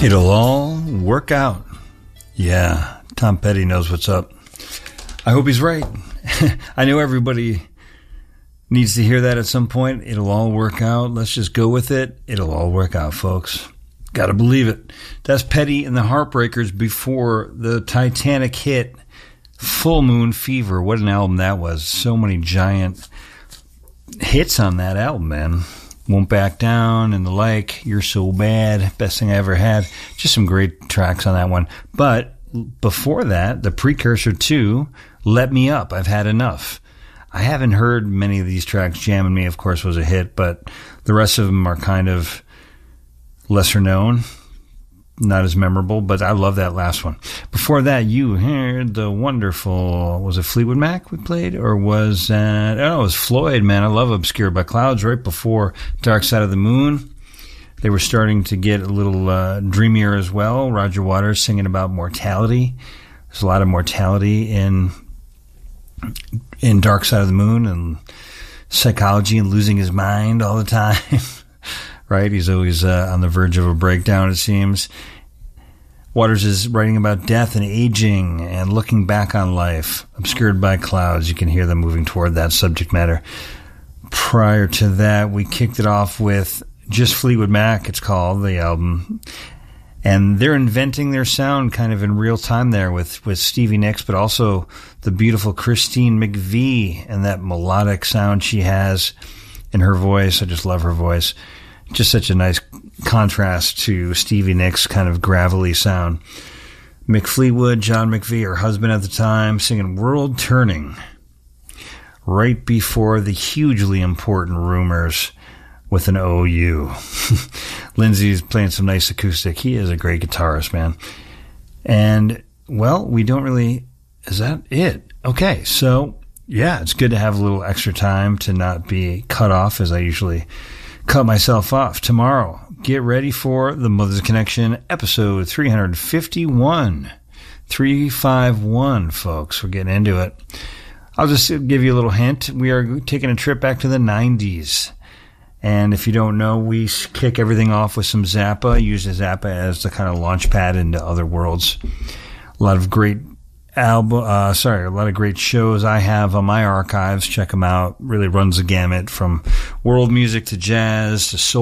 It'll all work out. Yeah, Tom Petty knows what's up. I hope he's right. I know everybody needs to hear that at some point. It'll all work out. Let's just go with it. It'll all work out, folks. Gotta believe it. That's Petty and the Heartbreakers before the Titanic hit Full Moon Fever. What an album that was. So many giant hits on that album, man. Won't Back Down and the like. You're So Bad. Best Thing I Ever Had. Just some great tracks on that one. But before that, the precursor to Let Me Up, I've Had Enough. I haven't heard many of these tracks. Jammin' Me, of course, was a hit, but the rest of them are kind of lesser known. Not as memorable, but I love that last one. Before that, you heard the wonderful, was it Fleetwood Mac we played? Or was that, oh, it was Floyd, man. I love Obscured by Clouds right before Dark Side of the Moon. They were starting to get a little dreamier as well. Roger Waters singing about mortality. There's a lot of mortality in Dark Side of the Moon and psychology and losing his mind all the time. Right? He's always on the verge of a breakdown, it seems. Waters is writing about death and aging and looking back on life. Obscured by Clouds. You can hear them moving toward that subject matter. Prior to that, we kicked it off with Just Fleetwood Mac, it's called, the album. And they're inventing their sound kind of in real time there with Stevie Nicks, but also the beautiful Christine McVie and that melodic sound she has in her voice. I just love her voice. Just such a nice contrast to Stevie Nicks' kind of gravelly sound. Mick Fleetwood, John McVie, her husband at the time, singing World Turning right before the hugely important Rumors with an OU. Lindsay's playing some nice acoustic. He is a great guitarist, man. And, well, we don't really... Is that it? Okay, so, yeah, it's good to have a little extra time to not be cut off as I usually cut myself off. Tomorrow, get ready for the Mother's Connection episode 351. 351, folks. We're getting into it. I'll just give you a little hint. We are taking a trip back to the 90s. And if you don't know, we kick everything off with some Zappa. Use Zappa as the kind of launch pad into other worlds. A lot of great a lot of great shows I have on my archives. Check them out. Really runs the gamut from world music to jazz to soul.